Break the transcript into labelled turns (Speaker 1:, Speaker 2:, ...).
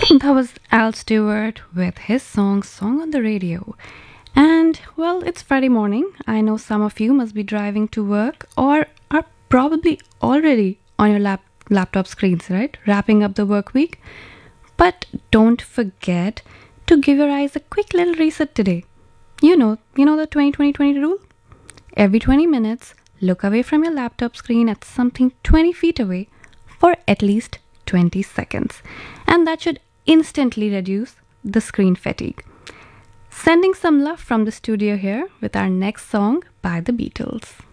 Speaker 1: That was Al Stewart with his Song on the Radio. And well, it's Friday morning. I know some of you must be driving to work or are probably already on your laptop screens, right? Wrapping up the work week. But don't forget to give your eyes a quick little reset today. You know the 20-20-20 rule? Every 20 minutes, look away from your laptop screen at something 20 feet away for at least 20 seconds. And that should instantly reduce the screen fatigue. Sending some love from the studio here with our next song by the Beatles.